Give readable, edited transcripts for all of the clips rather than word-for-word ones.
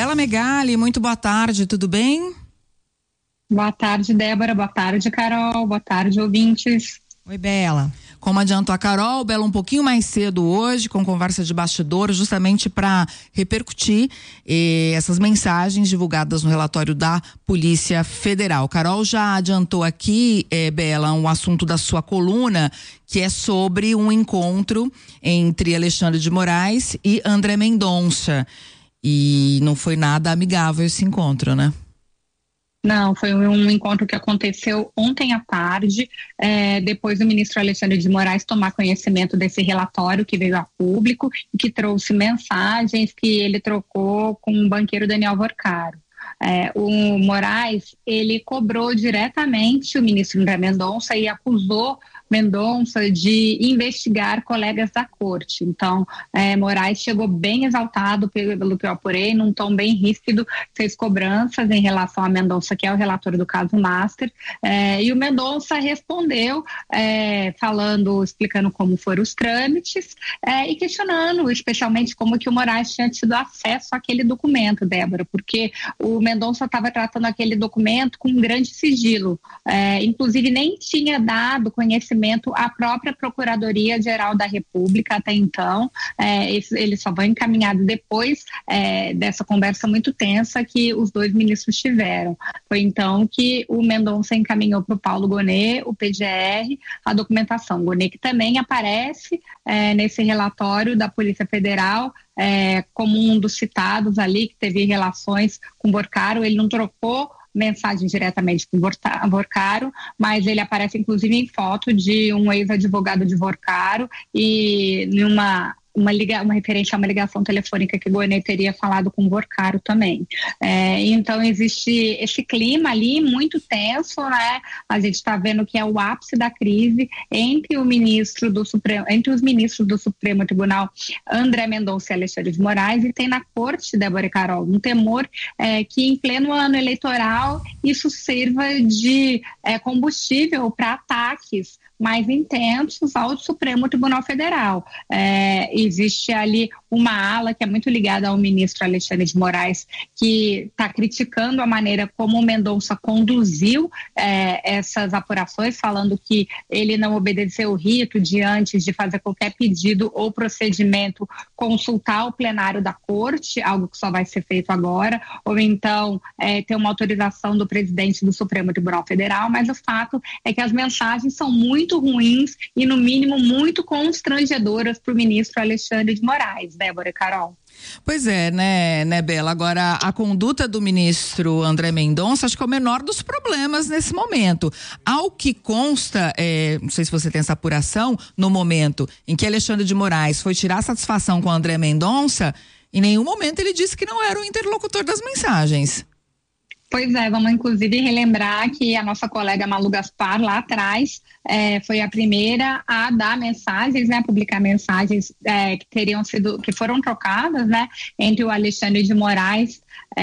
Bela Megali, muito boa tarde, tudo bem? Boa tarde, Débora. Boa tarde, Carol. Boa tarde, ouvintes. Oi, Bela. Como adiantou a Carol, Bela um pouquinho mais cedo hoje, com conversa de bastidor, justamente para repercutir essas mensagens divulgadas no relatório da Polícia Federal. Carol já adiantou aqui, Bela, um assunto da sua coluna, que é sobre um encontro entre Alexandre de Moraes e André Mendonça. E não foi nada amigável esse encontro, né? Não, foi um encontro que aconteceu ontem à tarde, depois do ministro Alexandre de Moraes tomar conhecimento desse relatório que veio a público e que trouxe mensagens que ele trocou com o banqueiro Daniel Vorcaro. O Moraes, ele cobrou diretamente o ministro André Mendonça e acusou Mendonça de investigar colegas da corte. Então, Moraes chegou bem exaltado pelo que eu apurei, num tom bem ríspido, fez cobranças em relação a Mendonça, que é o relator do caso Master, e o Mendonça respondeu, explicando como foram os trâmites, e questionando especialmente como que o Moraes tinha tido acesso àquele documento, Débora, porque o Mendonça estava tratando aquele documento com um grande sigilo, inclusive nem tinha dado conhecimento à própria Procuradoria-Geral da República até então. Ele só foi encaminhado depois dessa conversa muito tensa que os dois ministros tiveram. Foi então que o Mendonça encaminhou para o Paulo Gonet, o PGR, a documentação. Gonet que também aparece nesse relatório da Polícia Federal como um dos citados ali, que teve relações com Vorcaro. Ele não trocou mensagem diretamente com Vorcaro, mas ele aparece inclusive em foto de um ex-advogado de Vorcaro e numa referência a uma ligação telefônica que Gonet teria falado com Vorcaro também. Então existe esse clima ali muito tenso, né? A gente está vendo que é o ápice da crise entre os ministros do Supremo Tribunal, André Mendonça e Alexandre de Moraes, e tem na corte, Débora e Carol, um temor que em pleno ano eleitoral isso sirva de combustível para ataques mais intensos ao Supremo Tribunal Federal. Existe ali uma ala que é muito ligada ao ministro Alexandre de Moraes, que está criticando a maneira como o Mendonça conduziu essas apurações, falando que ele não obedeceu o rito de, antes de fazer qualquer pedido ou procedimento, consultar o plenário da corte, algo que só vai ser feito agora, ou então ter uma autorização do presidente do Supremo Tribunal Federal. Mas o fato é que as mensagens são muito ruins e, no mínimo, muito constrangedoras para o ministro Alexandre de Moraes, Débora e Carol. Pois é, né, Bela? Agora, a conduta do ministro André Mendonça, acho que é o menor dos problemas nesse momento. Ao que consta, não sei se você tem essa apuração, no momento em que Alexandre de Moraes foi tirar satisfação com André Mendonça, em nenhum momento ele disse que não era o interlocutor das mensagens. Pois é, vamos inclusive relembrar que a nossa colega Malu Gaspar lá atrás foi a primeira a dar mensagens, né, publicar mensagens que foram trocadas, né, entre o Alexandre de Moraes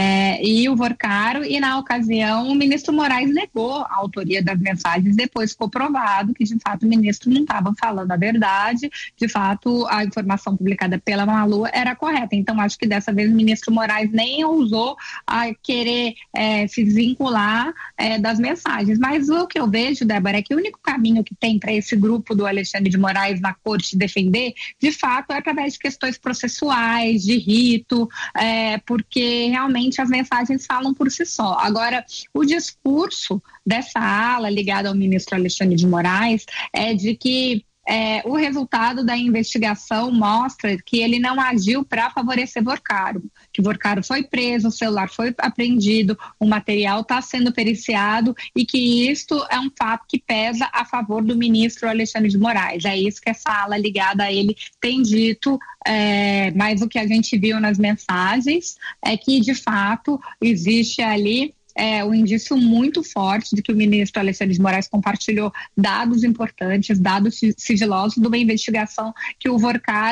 e o Vorcaro, e na ocasião o ministro Moraes negou a autoria das mensagens. Depois ficou provado que de fato o ministro não estava falando a verdade, de fato a informação publicada pela Malu era correta. Então acho que dessa vez o ministro Moraes nem ousou a querer se desvincular das mensagens. Mas o que eu vejo, Débora, é que o único caminho que tem para esse grupo do Alexandre de Moraes na corte defender, de fato, é através de questões processuais, de rito, porque realmente as mensagens falam por si só. Agora, o discurso dessa ala ligada ao ministro Alexandre de Moraes é de que o resultado da investigação mostra que ele não agiu para favorecer Vorcaro, que Vorcaro foi preso, o celular foi apreendido, o material está sendo periciado e que isto é um fato que pesa a favor do ministro Alexandre de Moraes. É isso que essa ala ligada a ele tem dito, mas o que a gente viu nas mensagens é que, de fato, existe ali um indício muito forte de que o ministro Alexandre de Moraes compartilhou dados importantes, dados sigilosos de uma investigação que o Vorcaro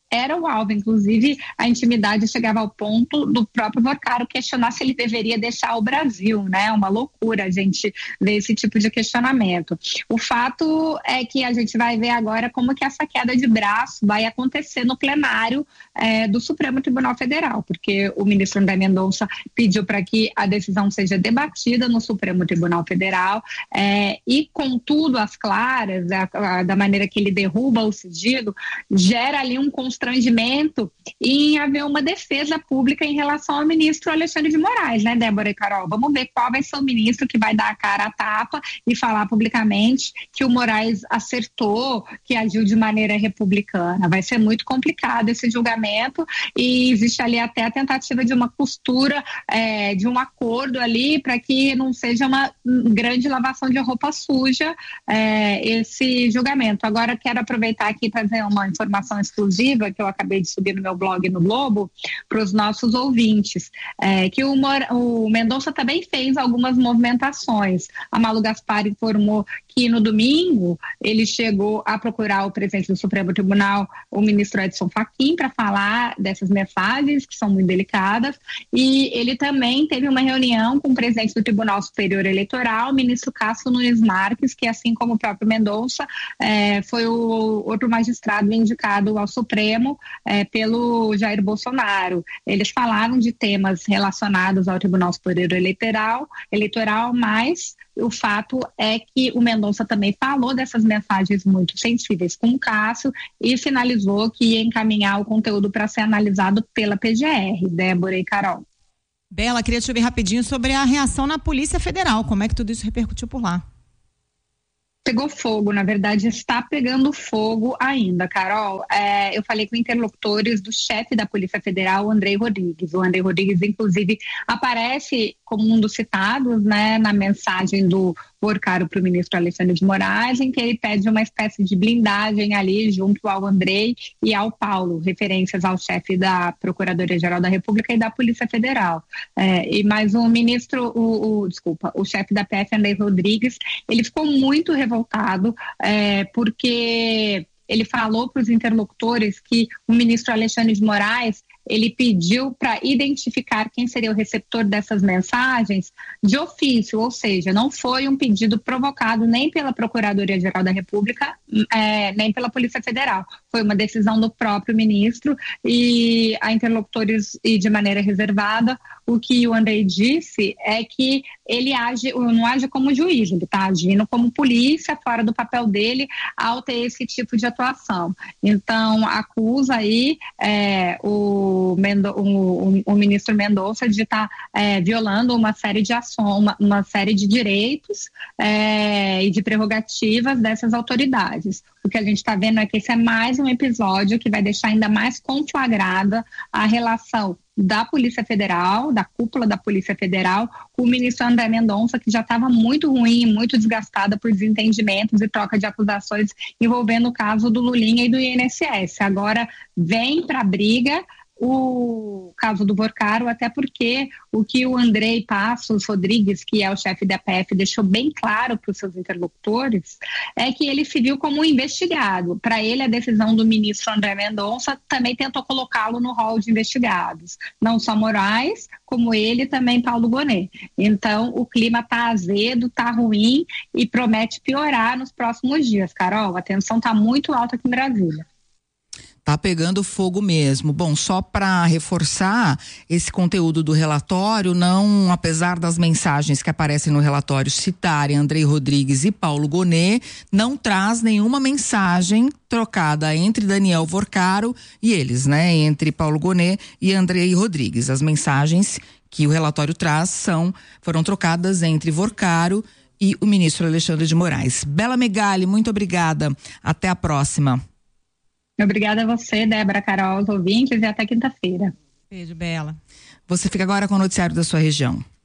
era o alvo. Inclusive, a intimidade chegava ao ponto do próprio Vorcaro questionar se ele deveria deixar o Brasil, né? Uma loucura a gente ver esse tipo de questionamento. O fato é que a gente vai ver agora como que essa queda de braço vai acontecer no plenário do Supremo Tribunal Federal, porque o ministro André Mendonça pediu para que a decisão seja debatida no Supremo Tribunal Federal e, contudo, às claras, da maneira que ele derruba o sigilo, gera ali um constrangimento em haver uma defesa pública em relação ao ministro Alexandre de Moraes, né, Débora e Carol? Vamos ver qual vai ser o ministro que vai dar a cara à tapa e falar publicamente que o Moraes acertou, que agiu de maneira republicana. Vai ser muito complicado esse julgamento e existe ali até a tentativa de uma costura, de um acordo ali para que não seja uma grande lavação de roupa suja esse julgamento. Agora quero aproveitar aqui para fazer uma informação exclusiva que eu acabei de subir no meu blog no Globo para os nossos ouvintes, que o Mendonça também fez algumas movimentações. A Malu Gaspar informou que no domingo ele chegou a procurar o presidente do Supremo Tribunal, o ministro Edson Fachin, para falar dessas mensagens que são muito delicadas, e ele também teve uma reunião com o presidente do Tribunal Superior Eleitoral, o ministro Cássio Nunes Marques, que assim como o próprio Mendonça, foi o outro magistrado indicado ao Supremo pelo Jair Bolsonaro. Eles falaram de temas relacionados ao Tribunal Superior Eleitoral, mas o fato é que o Mendonça também falou dessas mensagens muito sensíveis com o Cássio e sinalizou que ia encaminhar o conteúdo para ser analisado pela PGR. Débora e Carol. Bela, queria te ouvir rapidinho sobre a reação na Polícia Federal. Como é que tudo isso repercutiu por lá? Pegou fogo, na verdade está pegando fogo ainda, Carol. Eu falei com interlocutores do chefe da Polícia Federal, o Andrei Rodrigues. O Andrei Rodrigues, inclusive, aparece como um dos citados, né, na mensagem do Vorcaro para o ministro Alexandre de Moraes, em que ele pede uma espécie de blindagem ali junto ao Andrei e ao Paulo, referências ao chefe da Procuradoria-Geral da República e da Polícia Federal. Mas o ministro, o chefe da PF, Andrei Rodrigues, ele ficou muito revoltado porque ele falou para os interlocutores que o ministro Alexandre de Moraes ele pediu para identificar quem seria o receptor dessas mensagens de ofício, ou seja, não foi um pedido provocado nem pela Procuradoria-Geral da República, nem pela Polícia Federal. Foi uma decisão do próprio ministro e a interlocutores e de maneira reservada. O que o Andrei disse é que ele não age como juiz, ele está agindo como polícia, fora do papel dele, ao ter esse tipo de atuação. Então, acusa aí o ministro Mendonça de estar violando uma série de ações, uma série de direitos e de prerrogativas dessas autoridades. O que a gente está vendo é que esse é mais um episódio que vai deixar ainda mais conflagrada a relação da Polícia Federal, da cúpula da Polícia Federal, com o ministro André Mendonça, que já estava muito ruim, muito desgastada por desentendimentos e troca de acusações envolvendo o caso do Lulinha e do INSS. Agora vem para a briga o caso do Vorcaro, até porque o que o Andrei Passos Rodrigues, que é o chefe da PF, deixou bem claro para os seus interlocutores, é que ele se viu como um investigado. Para ele, a decisão do ministro André Mendonça também tentou colocá-lo no rol de investigados. Não só Moraes, como ele, também Paulo Gonet. Então, o clima está azedo, está ruim e promete piorar nos próximos dias. Carol, a tensão está muito alta aqui em Brasília. Tá pegando fogo mesmo. Bom, só para reforçar, esse conteúdo do relatório, não, apesar das mensagens que aparecem no relatório citarem Andrei Rodrigues e Paulo Gonet, não traz nenhuma mensagem trocada entre Daniel Vorcaro e eles, né? Entre Paulo Gonet e Andrei Rodrigues. As mensagens que o relatório traz foram trocadas entre Vorcaro e o ministro Alexandre de Moraes. Bela Megali, muito obrigada. Até a próxima. Obrigada a você, Débora, Carol, aos ouvintes, e até quinta-feira. Beijo, Bela. Você fica agora com o noticiário da sua região.